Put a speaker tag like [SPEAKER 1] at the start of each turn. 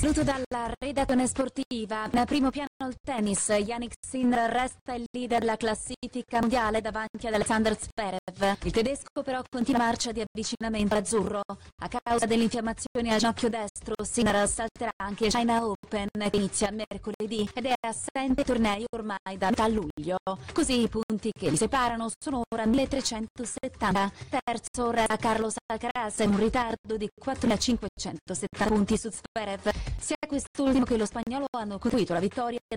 [SPEAKER 1] Saluto dalla redazione sportiva. Primo piano il tennis. Jannik Sinner resta il leader della classifica mondiale davanti ad Alexander Zverev. Il tedesco però continua marcia di avvicinamento all'azzurro. A causa dell'infiammazione al ginocchio destro, Sinner salterà anche il China Open che inizia mercoledì ed è assente ai tornei ormai da metà luglio. Così i punti che li separano sono ora 1370. Terzo resta Carlos Alcaraz in un ritardo di 4570 punti su Zverev. Sia quest'ultimo che lo spagnolo hanno conseguito la vittoria